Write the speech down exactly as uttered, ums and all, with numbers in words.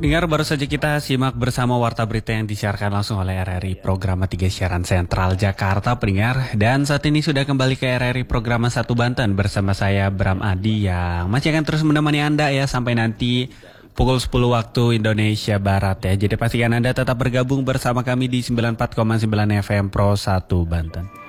Dengar baru saja kita simak bersama warta berita yang disiarkan langsung oleh R R I Programa tiga Siaran Sentral Jakarta pendengar. Dan saat ini sudah kembali ke R R I Programa satu Banten bersama saya Bram Adi yang masih akan terus menemani Anda ya sampai nanti pukul sepuluh waktu Indonesia Barat ya. Jadi pastikan Anda tetap bergabung bersama kami di sembilan puluh empat koma sembilan F M Pro satu Banten.